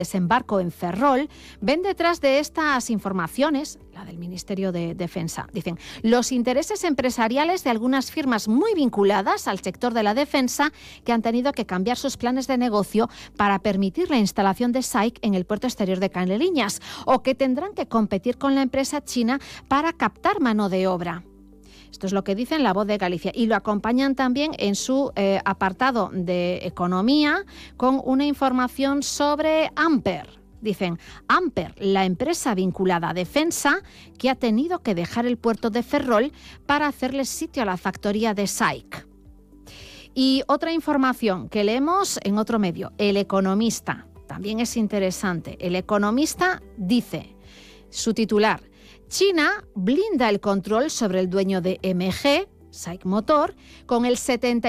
desembarco en Ferrol, ven detrás de estas informaciones, la del Ministerio de Defensa. Dicen, los intereses empresariales de algunas firmas muy vinculadas al sector de la defensa que han tenido que cambiar sus planes de negocio para permitir la instalación de SAIC en el puerto exterior de Caneleñas, o que tendrán que competir con la empresa china para captar mano de obra. Esto es lo que dice en La Voz de Galicia, y lo acompañan también en su apartado de economía con una información sobre Amper. Dicen, Amper, la empresa vinculada a defensa que ha tenido que dejar el puerto de Ferrol para hacerle sitio a la factoría de SAIC. Y otra información que leemos en otro medio, El Economista, también es interesante. El Economista dice, su titular, China blinda el control sobre el dueño de MG, SAIC Motor, con el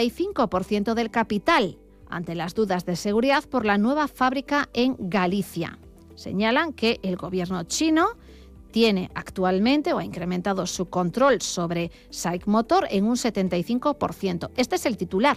75% del capital, ante las dudas de seguridad por la nueva fábrica en Galicia. Señalan que el gobierno chino tiene actualmente o ha incrementado su control sobre SAIC Motor en un 75%. Este es el titular.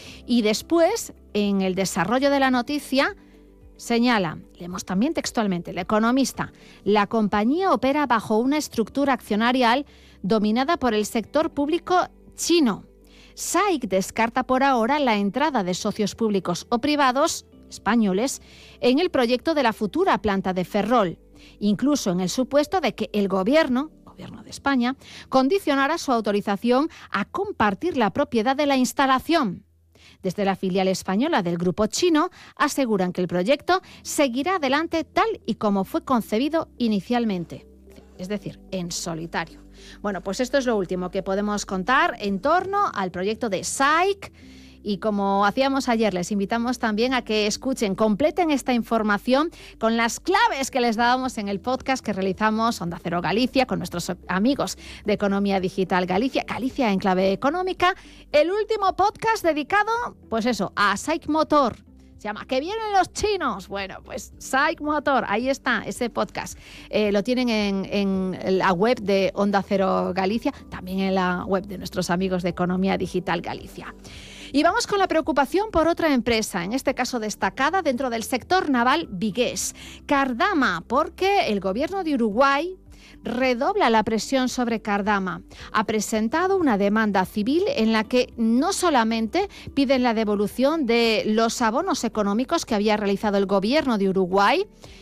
Y después, en el desarrollo de la noticia, señala, leemos también textualmente, El Economista, la compañía opera bajo una estructura accionarial dominada por el sector público chino. SAIC descarta por ahora la entrada de socios públicos o privados españoles en el proyecto de la futura planta de Ferrol, incluso en el supuesto de que el gobierno de España, condicionara su autorización a compartir la propiedad de la instalación. Desde la filial española del grupo chino aseguran que el proyecto seguirá adelante tal y como fue concebido inicialmente, es decir, en solitario. Bueno, pues esto es lo último que podemos contar en torno al proyecto de SAIC. Y como hacíamos ayer, les invitamos también a que escuchen, completen esta información con las claves que les dábamos en el podcast que realizamos Onda Cero Galicia con nuestros amigos de Economía Digital Galicia, Galicia en clave económica. El último podcast dedicado, pues eso, a SAIC Motor. Se llama ¿Que vienen los chinos? Bueno, pues SAIC Motor, ahí está ese podcast. Lo tienen en la web de Onda Cero Galicia, también en la web de nuestros amigos de Economía Digital Galicia. Y vamos con la preocupación por otra empresa, en este caso destacada dentro del sector naval vigués, Cardama, porque el gobierno de Uruguay redobla la presión sobre Cardama. Ha presentado una demanda civil en la que no solamente piden la devolución de los abonos económicos que había realizado el gobierno de Uruguay,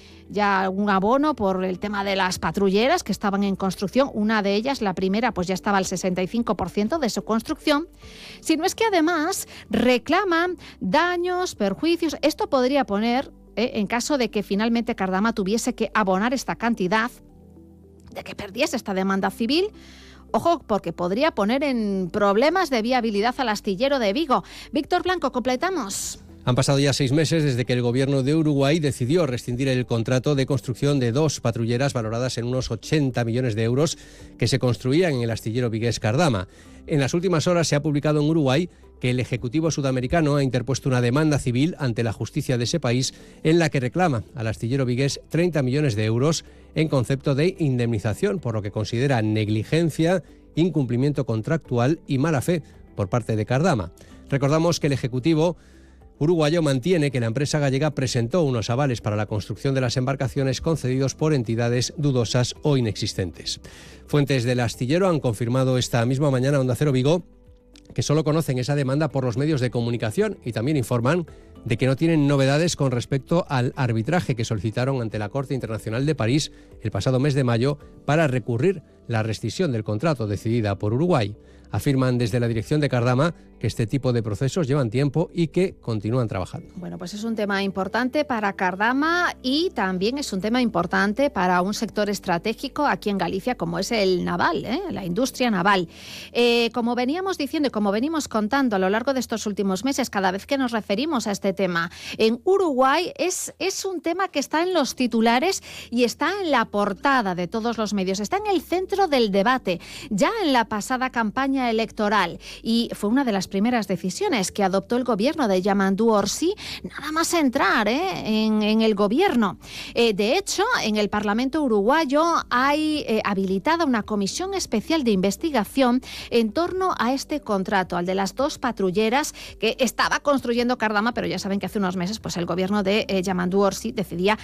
ya un abono por el tema de las patrulleras que estaban en construcción, una de ellas, la primera, pues ya estaba al 65% de su construcción, sino es que además reclaman daños, perjuicios. Esto podría poner, en caso de que finalmente Cardama tuviese que abonar esta cantidad, de que perdiese esta demanda civil, ojo, porque podría poner en problemas de viabilidad al astillero de Vigo. Víctor Blanco, completamos. Han pasado ya 6 meses desde que el gobierno de Uruguay decidió rescindir el contrato de construcción de 2 patrulleras valoradas en unos 80 millones de euros que se construían en el astillero vigués Cardama. En las últimas horas se ha publicado en Uruguay que el Ejecutivo sudamericano ha interpuesto una demanda civil ante la justicia de ese país en la que reclama al astillero vigués 30 millones de euros en concepto de indemnización por lo que considera negligencia, incumplimiento contractual y mala fe por parte de Cardama. Recordamos que el Ejecutivo uruguayo mantiene que la empresa gallega presentó unos avales para la construcción de las embarcaciones concedidos por entidades dudosas o inexistentes. Fuentes del astillero han confirmado esta misma mañana a Onda Cero Vigo que solo conocen esa demanda por los medios de comunicación y también informan de que no tienen novedades con respecto al arbitraje que solicitaron ante la Corte Internacional de París el pasado mes de mayo para recurrir la rescisión del contrato decidida por Uruguay. Afirman desde la dirección de Cardama que este tipo de procesos llevan tiempo y que continúan trabajando. Bueno, pues es un tema importante para Cardama y también es un tema importante para un sector estratégico aquí en Galicia como es el naval, la industria naval. Como veníamos diciendo y como venimos contando a lo largo de estos últimos meses, cada vez que nos referimos a este tema, en Uruguay es un tema que está en los titulares y está en la portada de todos los medios, está en el centro del debate, ya en la pasada campaña electoral y fue una de las primeras decisiones que adoptó el gobierno de Yamandu Orsi, nada más entrar en el gobierno. De hecho, en el Parlamento uruguayo hay habilitada una comisión especial de investigación en torno a este contrato, al de las 2 patrulleras que estaba construyendo Cardama, pero ya saben que hace unos meses pues el gobierno de Yamandu Orsi decidía